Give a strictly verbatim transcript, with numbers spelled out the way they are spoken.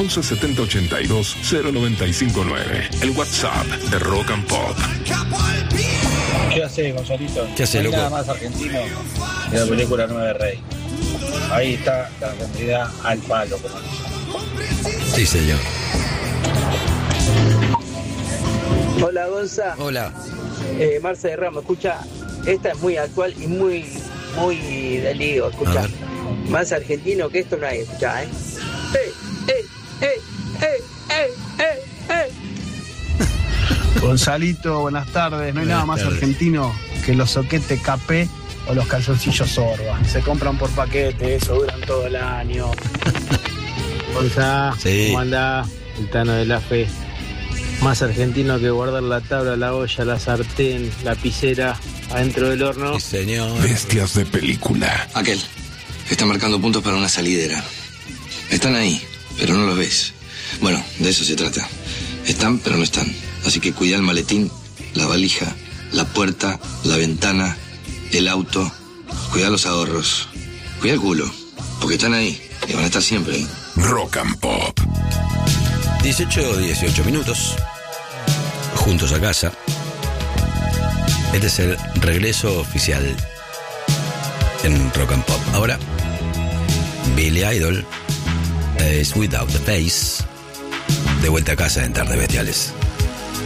once setenta ochenta y dos cero noventa y cinco nueve. El WhatsApp de Rock and Pop. ¿Qué haces, Gonzalito? ¿Qué haces, no hay loco? nada más argentino que la película Nueve Rey. Ahí está la realidad al palo. Como dice. Sí, señor. Hola, Gonza. Hola. Eh, Marce de Ramos, escucha, esta es muy actual y muy, muy de lío, A escucha. ver. Más argentino que esto no hay, escucha, ¿eh? ¡Eh, eh, eh, eh, eh, eh, eh! Gonzalito, buenas tardes. No hay Buenas nada más tardes. argentino que los soquetes K P o los calzoncillos Sorba. Se compran por paquete, eso duran todo el año. Gonza, Sí. ¿cómo andás? El Tano de la Fe. Más argentino que guardar la tabla, la olla, la sartén, la piscera adentro del horno. Sí, señor. Bestias de película. Aquel está marcando puntos para una salidera. Están ahí, pero no los ves. Bueno, de eso se trata. Están, pero no están. Así que cuida el maletín, la valija, la puerta, la ventana, el auto. Cuida los ahorros. Cuida el culo, porque están ahí y van a estar siempre ahí. Rock and Pop. dieciocho, dieciocho minutos. Juntos a casa. Este es el regreso oficial en Rock and Pop. Ahora, Billy Idol es Without the Face. De vuelta a casa en Tardes Bestiales.